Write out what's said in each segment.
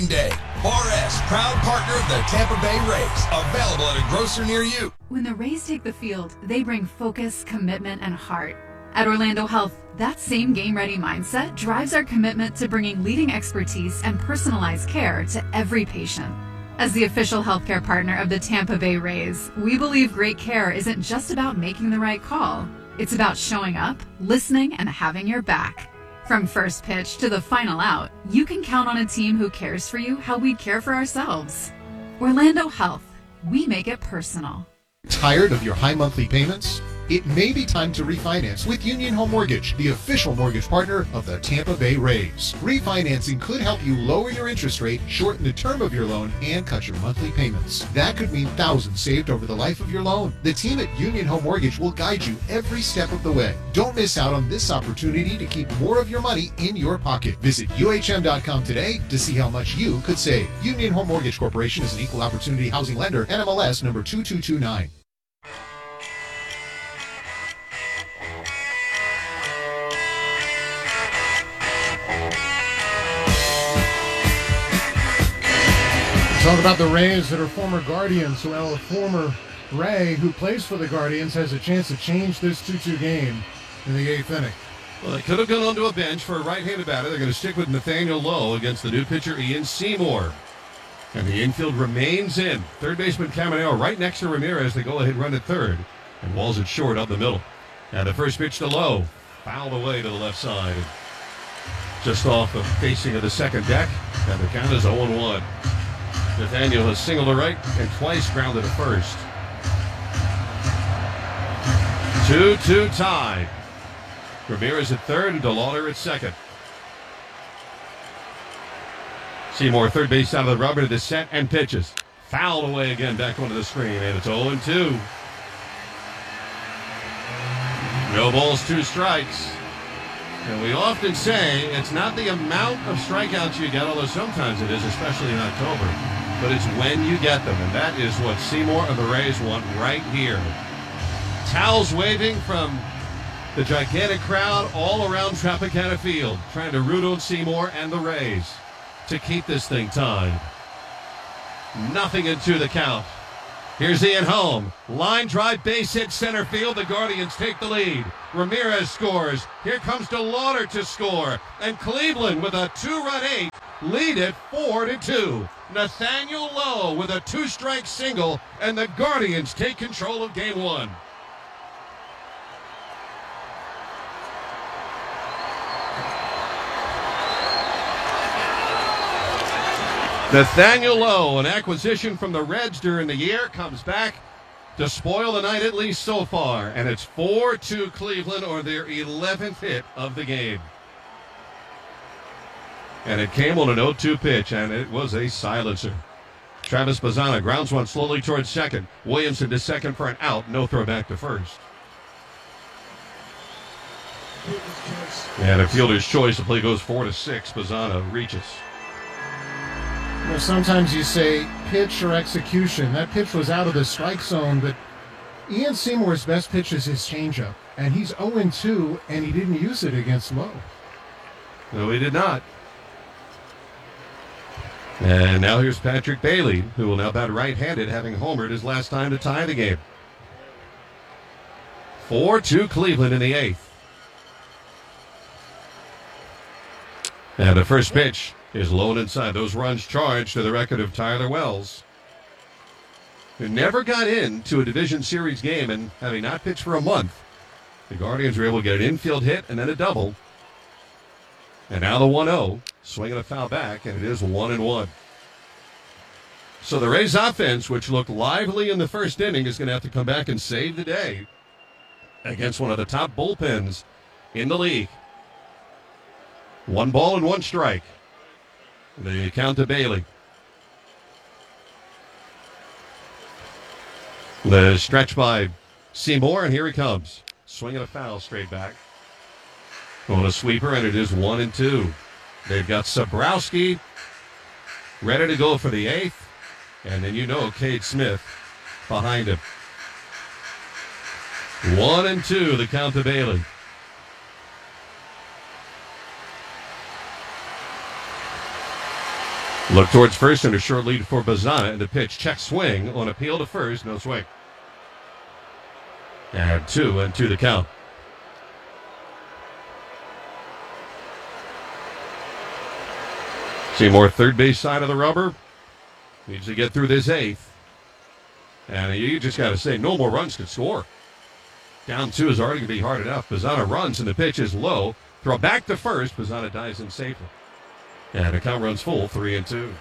Day. Bar S, proud partner of the Tampa Bay Rays. Available at a grocer near you. When the Rays take the field, they bring focus, commitment, and heart. At Orlando Health, that same game-ready mindset drives our commitment to bringing leading expertise and personalized care to every patient. As the official healthcare partner of the Tampa Bay Rays, we believe great care isn't just about making the right call. It's about showing up, listening, and having your back. From first pitch to the final out, you can count on a team who cares for you how we care for ourselves. Orlando Health, we make it personal. Tired of your high monthly payments? It may be time to refinance with Union Home Mortgage, the official mortgage partner of the Tampa Bay Rays. Refinancing could help you lower your interest rate, shorten the term of your loan, and cut your monthly payments. That could mean thousands saved over the life of your loan. The team at Union Home Mortgage will guide you every step of the way. Don't miss out on this opportunity to keep more of your money in your pocket. Visit UHM.com today to see how much you could save. Union Home Mortgage Corporation is an equal opportunity housing lender, NMLS number 2229. Talk about the Rays that are former Guardians. So now a former Ray who plays for the Guardians has a chance to change this 2-2 game in the 8th inning. Well, they could have gone onto a bench for a right-handed batter. They're going to stick with Nathaniel Lowe against the new pitcher Ian Seymour. And the infield remains in. Third baseman Caminero right next to Ramirez. They go ahead run at third and walls it short up the middle. And the first pitch to Lowe, fouled away to the left side. Just off the facing of the second deck, and the count is 0-1. Nathaniel has singled to right and twice grounded to first. 2-2 tie. Ramirez at third and DeLauder at second. Seymour, third base out of the rubber to the set and pitches. Fouled away again back onto the screen, and it's 0-2. No balls, 2 strikes. And we often say it's not the amount of strikeouts you get, although sometimes it is, especially in October, but it's when you get them, and that is what Seymour and the Rays want right here. Towels waving from the gigantic crowd all around Tropicana Field, trying to root on Seymour and the Rays to keep this thing tied. Nothing into the count. Here's Ian Home. Line drive, base hit, center field. The Guardians take the lead. Ramirez scores. Here comes DeLauder to score. And Cleveland with a 2-run 8 lead it 4-2. Nathaniel Lowe with a 2-strike single, and the Guardians take control of game 1. Nathaniel Lowe, an acquisition from the Reds during the year, comes back to spoil the night, at least so far. And it's 4-2 Cleveland, or their 11th hit of the game. And it came on an 0-2 pitch, and it was a silencer. Travis Bazzana grounds one slowly towards second. Williamson to second for an out. No throw back to first. And a fielder's choice. The play goes 4-6. Bazzana reaches. You know, sometimes you say pitch or execution. That pitch was out of the strike zone, but Ian Seymour's best pitch is his changeup, and he's 0-2, and he didn't use it against Lowe. No, he did not. And now here's Patrick Bailey, who will now bat right-handed, having homered his last time to tie the game. 4-2 Cleveland in the 8th. And the first pitch is low and inside. Those runs charged to the record of Tyler Wells, who never got into a Division Series game, and having not pitched for a month, the Guardians were able to get an infield hit and then a double. And now the 1-0, swinging a foul back, and it is 1-1. So the Rays offense, which looked lively in the first inning, is going to have to come back and save the day against one of the top bullpens in the league. 1 ball and 1 strike. The count to Bailey. The stretch by Seymour, and here he comes. Swinging a foul straight back. On a sweeper, and it is 1-2. They've got Sabrowski ready to go for the 8th. And then you know Cade Smith behind him. 1-2, the count to Bailey. Look towards first and a short lead for Bazana, and the pitch check swing on appeal to first, no swing. And 2-2 the count. Seymour, third base side of the rubber, needs to get through this eighth. And you just got to say, no more runs could score. Down 2 is already going to be hard enough. Bazana runs, and the pitch is low. Throw back to first. Bazana dives in safely. And the count runs full, 3-2.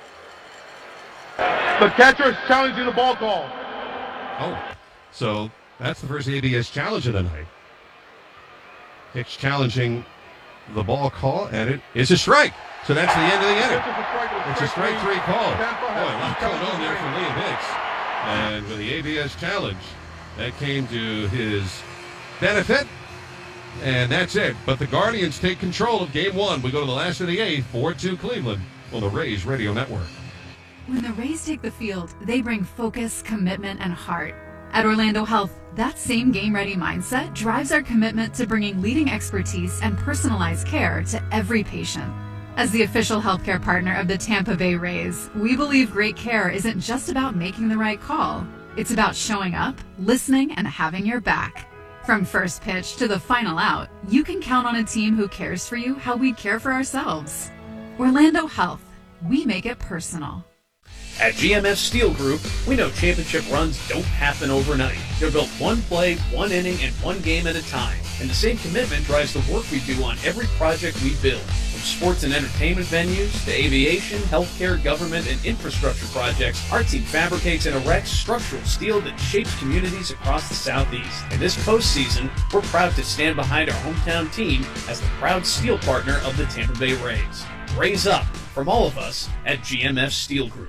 The catcher is challenging the ball call. Oh, so that's the first ABS challenge of the night. Pitch challenging the ball call, and it is a strike. So that's the end of the inning. It's a strike 3 call. Boy, a lot going on there for Liam Hicks. And with the ABS challenge, that came to his benefit. And that's it. But the Guardians take control of Game 1. We go to the last of the 8th, 4-2 Cleveland on the Rays Radio Network. When the Rays take the field, they bring focus, commitment, and heart. At Orlando Health, that same game-ready mindset drives our commitment to bringing leading expertise and personalized care to every patient. As the official healthcare partner of the Tampa Bay Rays, we believe great care isn't just about making the right call. It's about showing up, listening, and having your back. From first pitch to the final out, you can count on a team who cares for you how we care for ourselves. Orlando Health, we make it personal. At GMF Steel Group, we know championship runs don't happen overnight. They're built one play, one inning, and one game at a time. And the same commitment drives the work we do on every project we build. From sports and entertainment venues to aviation, healthcare, government, and infrastructure projects, our team fabricates and erects structural steel that shapes communities across the Southeast. And this postseason, we're proud to stand behind our hometown team as the proud steel partner of the Tampa Bay Rays. Raise up from all of us at GMF Steel Group.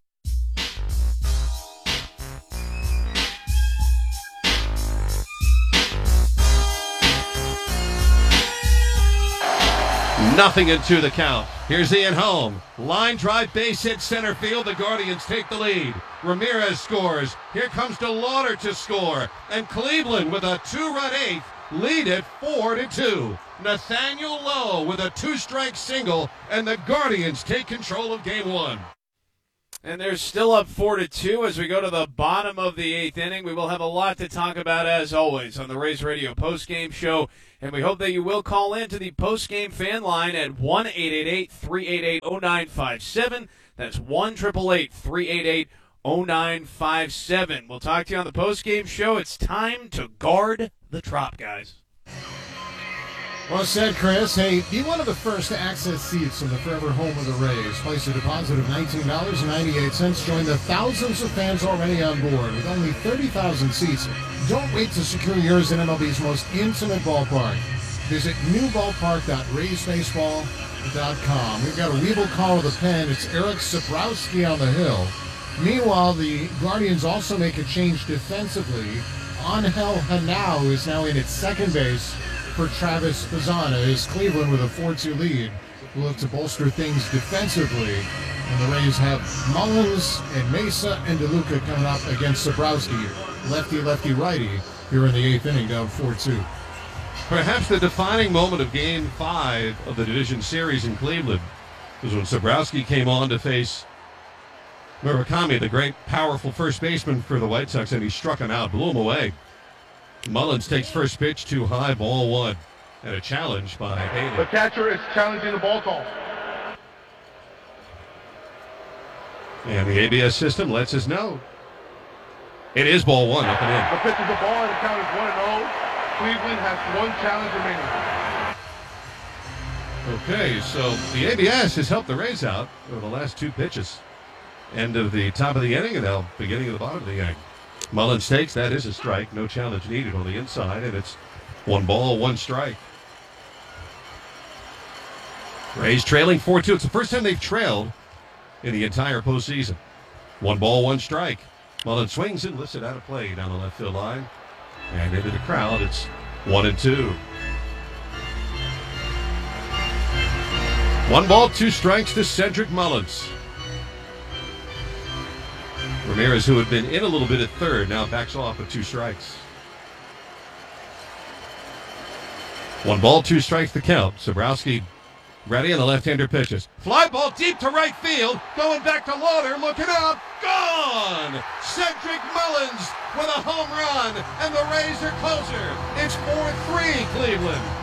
Nothing into the count. Here's Ian Holm. Line drive, base hit, center field. The Guardians take the lead. Ramirez scores. Here comes DeLauder to score. And Cleveland with a 2-run eighth lead it 4-2. Nathaniel Lowe with a 2-strike single, and the Guardians take control of Game 1. And they're still up 4-2 as we go to the bottom of the 8th inning. We will have a lot to talk about, as always, on the Rays Radio postgame show. And we hope that you will call in to the postgame fan line at 1-888-388-0957. That's 1-888-388-0957. We'll talk to you on the postgame show. It's time to guard the Trop, guys. Well said, Chris. Hey, be one of the first to access seats in the forever home of the Rays. Place a deposit of $19.98. Join the thousands of fans already on board with only 30,000 seats. Don't wait to secure yours in MLB's most intimate ballpark. Visit newballpark.raysbaseball.com. We've got a Weeble call with a pen. It's Eric Sabrowski on the hill. Meanwhile, the Guardians also make a change defensively. Angel Hanau is now in at second base for Travis Bazana as Cleveland with a 4-2 lead will look to bolster things defensively. And the Rays have Mullins and Mesa and DeLuca coming up against Sabrowski. Lefty, righty here in the 8th inning, down 4-2. Perhaps the defining moment of Game 5 of the division series in Cleveland was when Sabrowski came on to face Murakami, the great, powerful first baseman for the White Sox, and he struck him out, blew him away. Mullins takes first pitch too high, ball 1, and a challenge by Haley. The catcher is challenging the ball call. And the ABS system lets us know. It is ball 1, up and in. The pitch is a ball, and the count is 1-0. Cleveland has one challenge remaining. Okay, so the ABS has helped the Rays out over the last 2 pitches. End of the top of the inning and now beginning of the bottom of the inning. Mullins takes, that is a strike. No challenge needed on the inside, and it's 1 ball, 1 strike. Rays trailing 4-2. It's the first time they've trailed in the entire postseason. 1 ball, 1 strike. Mullins swings and lifts it out of play down the left field line. And into the crowd, it's 1-2. 1 ball, 2 strikes to Cedric Mullins. Ramirez, who had been in a little bit at third, now backs off with 2 strikes. 1 ball, 2 strikes to count. Sabrowski Ready, and the left-hander pitches. Fly ball deep to right field. Going back to Lauder, looking up. Gone! Cedric Mullins with a home run, and the Rays are closer. It's 4-3 Cleveland.